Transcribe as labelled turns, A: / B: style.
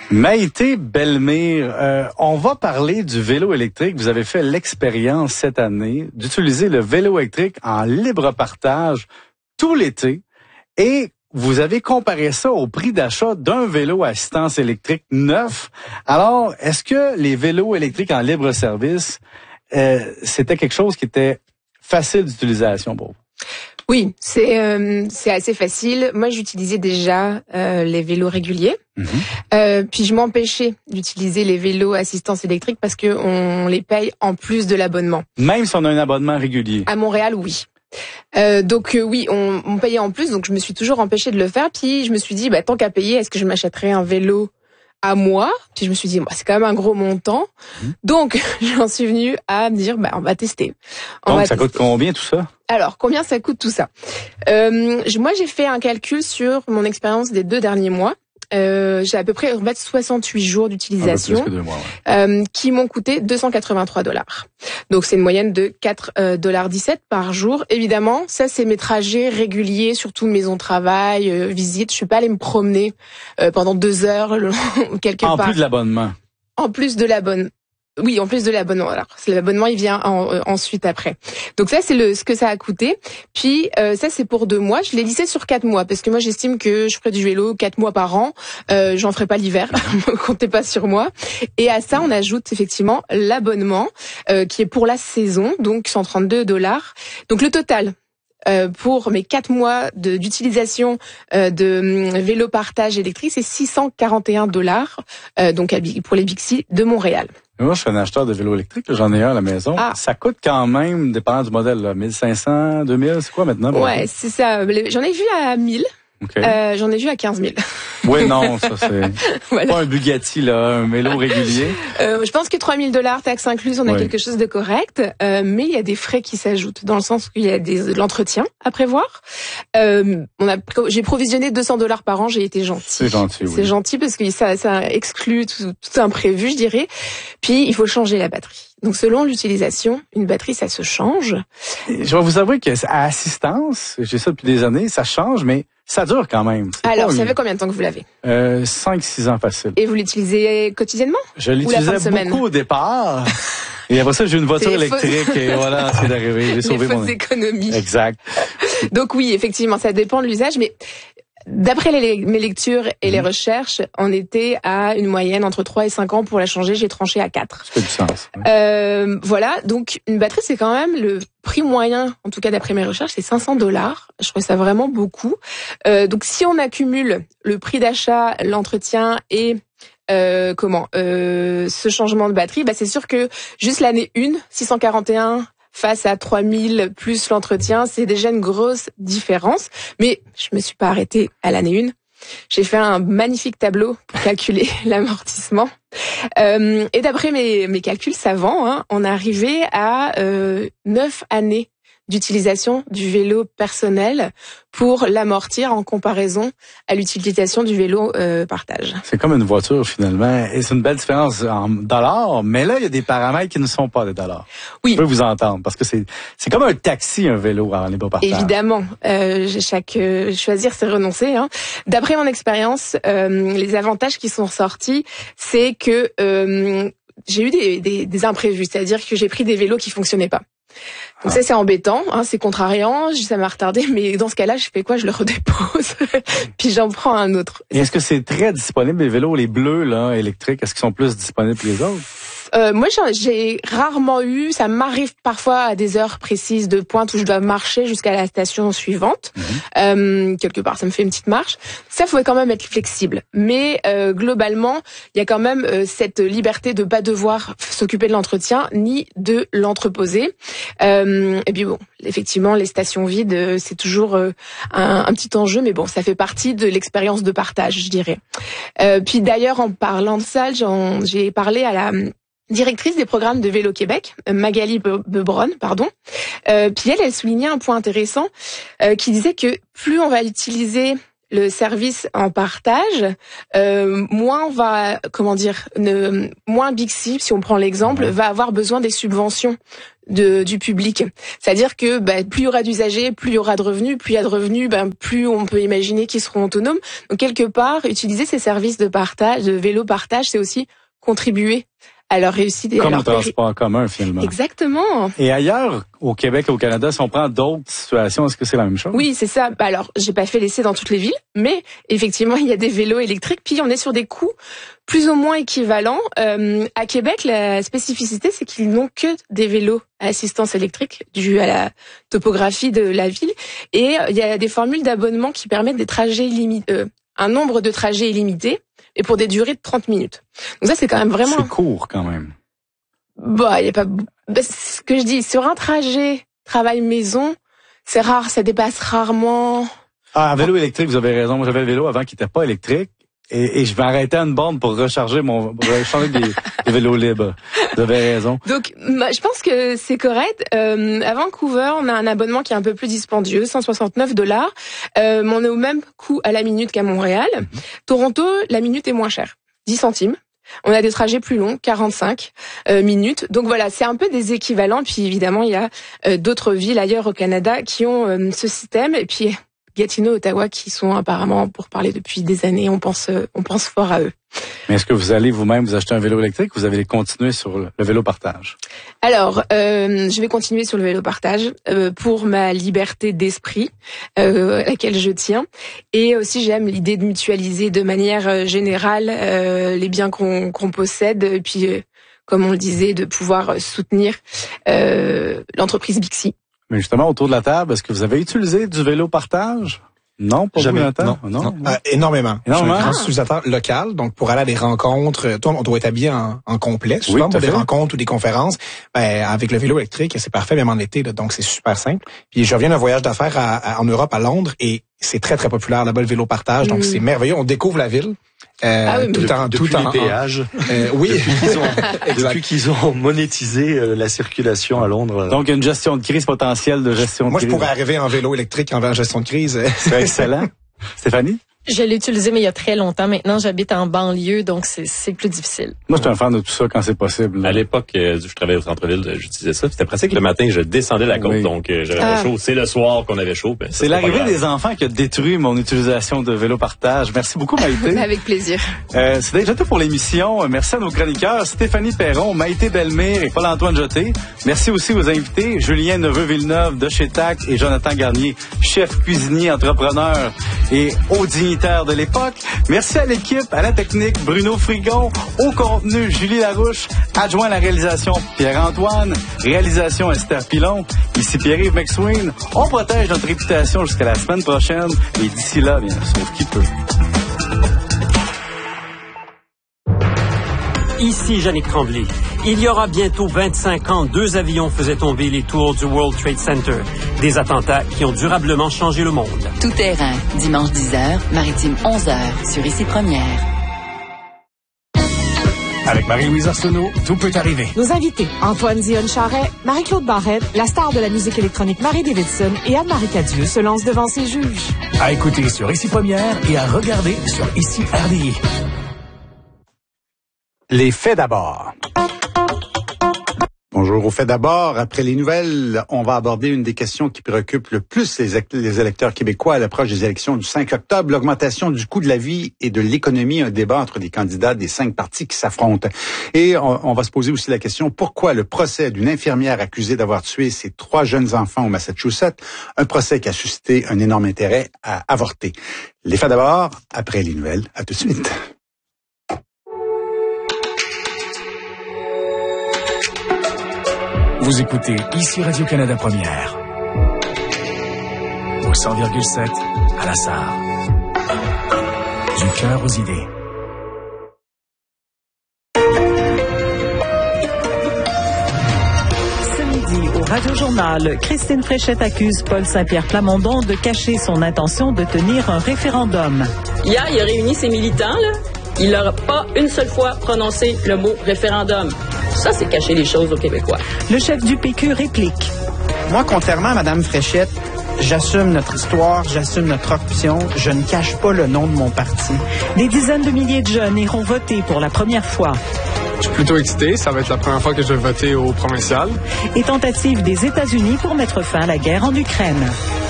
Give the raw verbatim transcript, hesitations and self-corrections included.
A: Maïté Bellemire, euh, on va parler du vélo électrique. Vous avez fait l'expérience cette année d'utiliser le vélo électrique en libre partage tout l'été et vous avez comparé ça au prix d'achat d'un vélo à assistance électrique neuf. Alors, est-ce que les vélos électriques en libre service, euh, c'était quelque chose qui était facile d'utilisation pour vous?
B: Oui, c'est euh, c'est assez facile. Moi, j'utilisais déjà euh, les vélos réguliers. Mmh. Euh, puis je m'empêchais d'utiliser les vélos assistance électrique parce que on les paye en plus de l'abonnement.
A: Même si on a un abonnement régulier.
B: À Montréal, oui. Euh, donc euh, oui, on, on payait en plus, donc je me suis toujours empêchée de le faire. Puis je me suis dit, bah tant qu'à payer, est-ce que je m'achèterais un vélo à moi? Puis je me suis dit, bah, c'est quand même un gros montant. Mmh. Donc j'en suis venue à me dire, bah on va tester. On
A: donc
B: va
A: ça
B: tester.
A: coûte combien tout ça?
B: Alors, combien ça coûte tout ça? euh, Moi, j'ai fait un calcul sur mon expérience des deux derniers mois. Euh, j'ai à peu près en fait, soixante-huit jours d'utilisation
A: deux mois, ouais.
B: euh, qui m'ont coûté deux cent quatre-vingt-trois dollars. Donc, c'est une moyenne de quatre dollars dix-sept par jour. Évidemment, ça, c'est mes trajets réguliers, surtout maison travail, euh, visite. Je suis pas allée me promener euh, pendant deux heures quelque
A: en
B: part.
A: En plus de l'abonnement.
B: En plus de l'abonnement. Oui, en plus de l'abonnement. Alors, l'abonnement, il vient en, euh, ensuite après. Donc ça, c'est le ce que ça a coûté. Puis euh, ça, c'est pour deux mois. Je l'ai lissé sur quatre mois parce que moi, j'estime que je ferai du vélo quatre mois par an. Euh, j'en ferai pas l'hiver. Comptez pas sur moi. Et à ça, on ajoute effectivement l'abonnement euh, qui est pour la saison, donc cent trente-deux dollars. Donc le total. Euh, pour mes quatre mois de, d'utilisation euh, de euh, vélo partage électrique, c'est six cent quarante et un dollars, euh, donc pour les Bixi de Montréal.
A: Moi, je suis un acheteur de vélo électrique, j'en ai un à la maison. Ah. Ça coûte quand même, dépendant du modèle, là, mille cinq cents, deux mille, c'est quoi maintenant?
B: Ouais, c'est ça. J'en ai vu à mille. Okay. Euh, j'en ai vu à quinze mille.
A: Oui, non, ça c'est voilà. Pas un Bugatti, là, un vélo régulier.
B: Euh, je pense que trois mille dollars, taxes incluses, on a oui. quelque chose de correct. Euh, mais il y a des frais qui s'ajoutent, dans le sens qu'il y a des, de l'entretien à prévoir. Euh, on a, j'ai provisionné deux cents dollars par an, j'ai été gentil.
A: C'est gentil, oui.
B: C'est gentil parce que ça, ça exclut tout, tout imprévu, je dirais. Puis, il faut changer la batterie. Donc, selon l'utilisation, une batterie, ça se change.
A: Je vais vous avouer que à assistance, j'ai ça depuis des années, ça change, mais ça dure quand même.
B: C'est Alors, ça fait combien de temps que vous l'avez?
A: Euh, cinq, six ans facile.
B: Et vous l'utilisez quotidiennement?
A: Je l'utilisais beaucoup au départ. Et après ça, j'ai une voiture électrique faux... et voilà, c'est d'arriver. J'ai sauvé
B: les
A: mon...
B: fausses économies.
A: Exact.
B: Donc oui, effectivement, ça dépend de l'usage, mais d'après les, mes lectures et mmh. les recherches, on était à une moyenne entre trois et cinq ans pour la changer. J'ai tranché à quatre.
A: Ça fait du sens. Oui.
B: Euh, voilà, donc une batterie, c'est quand même le prix moyen, en tout cas d'après mes recherches, c'est cinq cents dollars. Je trouve ça vraiment beaucoup. Euh, donc si on accumule le prix d'achat, l'entretien et euh, comment euh, ce changement de batterie, bah c'est sûr que juste l'année un, six cent quarante et un face à trois mille plus l'entretien, c'est déjà une grosse différence. Mais je me suis pas arrêtée à l'année un. J'ai fait un magnifique tableau pour calculer l'amortissement. Euh, et d'après mes, mes calculs savants, hein, on est arrivé à euh, neuf années d'utilisation du vélo personnel pour l'amortir en comparaison à l'utilisation du vélo euh, partage.
A: C'est comme une voiture finalement, et c'est une belle différence en dollars, mais là il y a des paramètres qui ne sont pas des dollars.
B: Oui.
A: Je peux vous entendre parce que c'est c'est comme un taxi un vélo en libre partage.
B: Évidemment, euh, chaque euh, choisir c'est renoncer. Hein. D'après mon expérience, euh, les avantages qui sont ressortis, c'est que euh, j'ai eu des, des, des imprévus, c'est-à-dire que j'ai pris des vélos qui fonctionnaient pas. Donc ah. ça c'est embêtant, hein, c'est contrariant, ça m'a retardé, mais dans ce cas-là, je fais quoi? Je le redépose, puis j'en prends un autre.
A: Et est-ce que c'est très disponible les vélos, les bleus là, électriques, est-ce qu'ils sont plus disponibles que les autres?
B: Euh, moi, j'ai rarement eu, ça m'arrive parfois à des heures précises de pointe où je dois marcher jusqu'à la station suivante. Mmh. Euh, quelque part, ça me fait une petite marche. Ça, faut quand même être flexible. Mais euh, globalement, il y a quand même euh, cette liberté de pas devoir s'occuper de l'entretien ni de l'entreposer. Euh, et puis bon, effectivement, les stations vides, c'est toujours euh, un, un petit enjeu, mais bon, ça fait partie de l'expérience de partage, je dirais. Euh, puis d'ailleurs, en parlant de ça, j'ai parlé à la directrice des programmes de Vélo Québec, Magali Bebron, pardon. Euh, puis elle, elle soulignait un point intéressant euh, qui disait que plus on va utiliser le service en partage, euh, moins on va, comment dire, ne, moins Bixi, si on prend l'exemple, ouais. va avoir besoin des subventions de, du public. C'est-à-dire que bah, plus il y aura d'usagers, plus il y aura de revenus, plus il y a de revenus, bah, plus on peut imaginer qu'ils seront autonomes. Donc quelque part, utiliser ces services de partage, de vélo partage, c'est aussi contribuer à leur réussite. Et
A: Comme
B: à leur
A: le transport en commun, finalement.
B: Exactement.
A: Et ailleurs, au Québec et au Canada, si on prend d'autres situations, est-ce que c'est la même chose?
B: Oui, c'est ça. Bah alors, j'ai pas fait l'essai dans toutes les villes, mais effectivement, il y a des vélos électriques. Puis on est sur des coûts plus ou moins équivalents. Euh, à Québec, la spécificité, c'est qu'ils n'ont que des vélos à assistance électrique, dû à la topographie de la ville. Et il y a des formules d'abonnement qui permettent des trajets limités, euh, un nombre de trajets illimité, et pour des durées de trente minutes. Donc ça, c'est quand même vraiment...
A: C'est court, quand même.
B: Bah, il y a pas... Bah, ce que je dis, sur un trajet travail-maison, c'est rare, ça dépasse rarement...
A: Ah, un vélo électrique, vous avez raison. Moi, j'avais le vélo avant qui n'était pas électrique. Et, et je vais arrêter à une borne pour recharger mon... pour recharger des, des vélos libres. Vous avez raison.
B: Donc, bah, je pense que c'est correct. Euh, à Vancouver, on a un abonnement qui est un peu plus dispendieux, cent soixante-neuf dollars. Euh, on est au même coût à la minute qu'à Montréal. Mm-hmm. Toronto, la minute est moins chère, dix centimes. On a des trajets plus longs, quarante-cinq euh, minutes. Donc voilà, c'est un peu des équivalents. Puis évidemment, il y a euh, d'autres villes ailleurs au Canada qui ont euh, ce système. Et puis Gatineau, Ottawa, qui sont apparemment pour parler depuis des années. On pense, euh, on pense fort à eux.
A: Mais est-ce que vous allez vous-même vous acheter un vélo électrique ou vous allez continuer sur le vélo partage?
B: Alors, euh, je vais continuer sur le vélo partage euh, pour ma liberté d'esprit, euh, à laquelle je tiens. Et aussi, j'aime l'idée de mutualiser de manière générale euh, les biens qu'on qu'on possède. Et puis, euh, comme on le disait, de pouvoir soutenir euh, l'entreprise Bixi.
A: Mais justement, autour de la table, est-ce que vous avez utilisé du vélo partage? Non, pas
C: jamais.
A: Vous,
C: non,
A: non,
C: non. Euh, énormément.
A: énormément.
C: Je suis un grand utilisateur local, donc pour aller à des rencontres, toi, on doit être habillé en, en complet, souvent
A: oui,
C: pour des
A: fait.
C: rencontres ou des conférences. Ben, avec le vélo électrique, c'est parfait, même en été, là, donc c'est super simple. Puis je reviens d'un voyage d'affaires à, à, en Europe, à Londres, et c'est très, très populaire là-bas, le vélo partage, donc mmh. c'est merveilleux. On découvre la ville. Euh,
B: ah oui,
C: tout
D: depuis,
C: en,
D: depuis
C: tout
D: les
C: en,
D: péages.
C: Euh, oui.
D: Depuis qu'ils ont, depuis qu'ils ont monétisé euh, la circulation à Londres.
A: Donc, une gestion de crise potentielle de gestion
C: Moi,
A: de crise.
C: Moi, je pourrais arriver en vélo électrique en gestion de crise.
A: C'est excellent. Stéphanie?
E: Je l'ai utilisé, mais il y a très longtemps. Maintenant, j'habite en banlieue, donc c'est, c'est plus difficile.
A: Moi, je suis un fan de tout ça quand c'est possible.
F: À l'époque, euh, je travaillais au centre-ville, j'utilisais ça. C'était pratique le matin, je descendais la côte, oui. donc euh, j'avais ah. chaud. C'est le soir qu'on avait chaud. Ben, ça,
A: c'est l'arrivée des enfants qui a détruit mon utilisation de vélo partage. Merci beaucoup, Maïté.
B: Avec plaisir.
A: Euh, c'est déjà tout pour l'émission. Merci à nos chroniqueurs Stéphanie Perron, Maïté Bellemire et Paul-Antoine Jeté. Merci aussi aux invités Julien Neveu-Villeneuve de chez T A C et Jonathan Garnier, chef cuisinier, entrepreneur et haut dignitaire de l'époque. Merci à l'équipe, à la technique, Bruno Frigon, au contenu, Julie Larouche, adjoint à la réalisation, Pierre-Antoine, réalisation, Esther Pilon, ici Pierre-Yves McSween. On protège notre réputation jusqu'à la semaine prochaine et d'ici là, bien, sauf qui peut.
G: Ici Yannick Tremblay. Il y aura bientôt vingt-cinq ans, deux avions faisaient tomber les tours du World Trade Center. Des attentats qui ont durablement changé le monde.
H: Tout terrain, dimanche dix heures, maritime onze heures, sur Ici Première.
I: Avec Marie-Louise Arsenault, tout peut arriver.
J: Nos invités, Antoine Dionne-Charret, Marie-Claude Barrette, la star de la musique électronique Marie Davidson et Anne-Marie Cadieux se lancent devant ses juges.
I: À écouter sur Ici Première et à regarder sur Ici R D I. Les faits d'abord.
K: Bonjour, au fait d'abord. Après les nouvelles, on va aborder une des questions qui préoccupe le plus les, les électeurs québécois à l'approche des élections du cinq octobre, l'augmentation du coût de la vie et de l'économie, un débat entre les candidats des cinq partis qui s'affrontent. Et on, on va se poser aussi la question, pourquoi le procès d'une infirmière accusée d'avoir tué ses trois jeunes enfants au Massachusetts, un procès qui a suscité un énorme intérêt à avorter. Les faits d'abord, après les nouvelles. À tout de suite.
I: Vous écoutez ici Radio-Canada Première. Au cent virgule sept, à la Sarre. Du cœur aux idées.
L: Ce midi, au Radio-Journal, Christine Fréchette accuse Paul Saint-Pierre Plamondon de cacher son intention de tenir un référendum.
M: Hier, il a réuni ses militants, là. Il n'aura pas une seule fois prononcé le mot référendum. Ça, c'est cacher les choses aux Québécois.
L: Le chef du P Q réplique.
N: Moi, contrairement à Mme Fréchette, j'assume notre histoire, j'assume notre option, je ne cache pas le nom de mon parti.
L: Des dizaines de milliers de jeunes iront voter pour la première fois.
O: Je suis plutôt excité. Ça va être la première fois que je vais voter au provincial.
L: Et tentative des États-Unis pour mettre fin à la guerre en Ukraine.